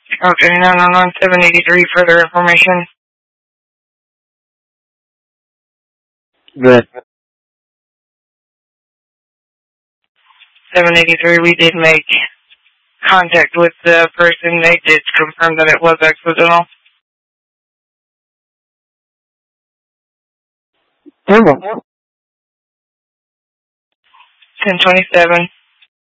Okay, 911 783, further information. Good. 783, we did make contact with the person. They did confirm that it was accidental. 1027.